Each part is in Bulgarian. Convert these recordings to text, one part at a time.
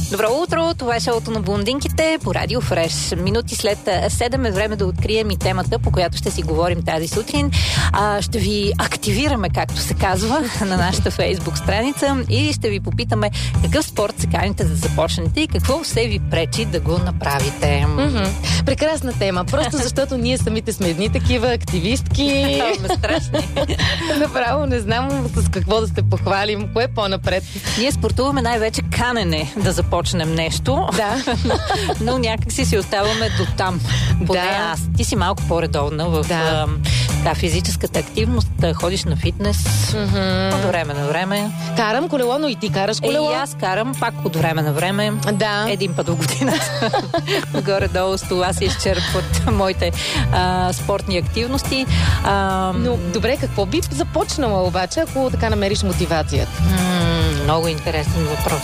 Добро утро, това е шоуто на блондинките по Радио Фреш. Минути след 7 е време да открием и темата, по която ще си говорим тази сутрин. Ще ви активираме, както се казва, на нашата Фейсбук страница и ще ви попитаме какъв спорт се каните да започнете и какво все ви пречи да го направите. Прекрасна тема, просто защото ние самите сме едни такива активистки. Страшни. Направо не знам с какво да се похвалим, кое е по-напред. Ние спортуваме най-вече канене да започнем нещо, но някак си оставаме до там. Поне аз. Ти си малко по-редовна в физическата активност, ходиш на фитнес от време на време. Карам колело, но и ти караш колело. И аз карам пак от време на време. Да. Един път в годината. Горе-долу с това се изчерпват моите спортни активности. Но добре, какво би започнала обаче, ако така намериш мотивацията? Много интересен въпрос.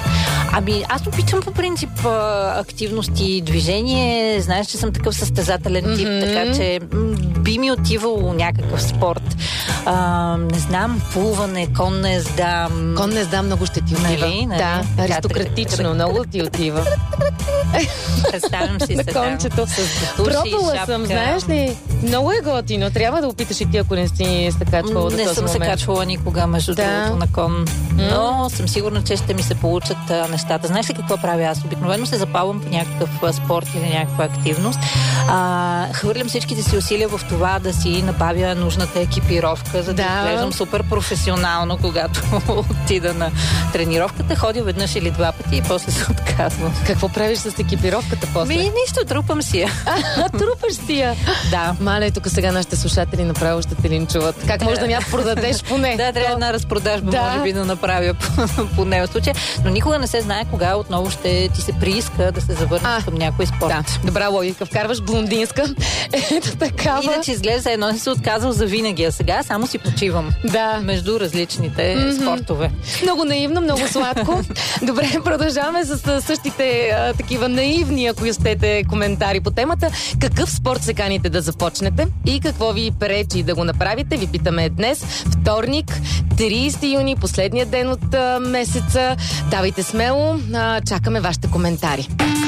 Аз обичам по принцип активности и движение. Знаеш, че съм такъв състезателен тип, така че би ми отивало някакъв спорт. Не знам, плуване, конна езда. Конна езда много ще ти отива. Нали? Да, аристократично, много ти отива. Представям си се кончето. Пробвала съм, знаеш ли? Много е готино. Трябва да опиташ и ти, ако не си се качвала до този момент. Не съм се качвала никога, между другото, на кон. Но съм сигурна, че ще ми се получат нещата. Знаеш ли какво правя аз? Обикновено се запалвам по някакъв спорт или някаква активност. Хвърлям всичките си усилия в това да си набавя нужната екипировка, за да изглеждам супер професионално, когато отида на тренировката. Ходя веднъж или два пъти и после се отказвам. Какво правиш с екипировката после? Нищо, трупам си я. Трупаш си я? Да. Мале, тук сега нашите слушатели направо ще те линчуват. Как може да ня продадеш поне? Да, трябва една разпродажба, може би да направя по него случай. Но никога не се знае кога отново ще ти се прииска да се завърнеш към някой спорт. Да, добра логика. Вкарваш блондинска. Ето такава. Иначе изглежда едно си се отказал за винаги, а сега само си почивам. Да. Между различните спортове. Много наивно, много сладко. Добре, продължаваме с същите такива наивни, ако искате, коментари по темата. Какъв спорт се каните да започнете и какво ви пречи да го направите? Ви питаме днес, вторник, 30 юни, последния ден от месеца. Давайте смело, чакаме вашите коментари.